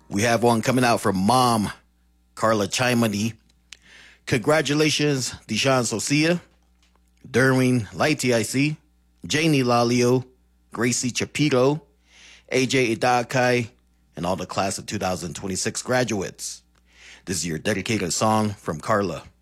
We have one coming out from Mom, Carla Chimani. Congratulations, Deshaun Socia, Derwin Lighty, Janie Lalio, Gracie Chapito, AJ Idakai, and all the class of 2026 graduates. This is your dedicated song from Carla.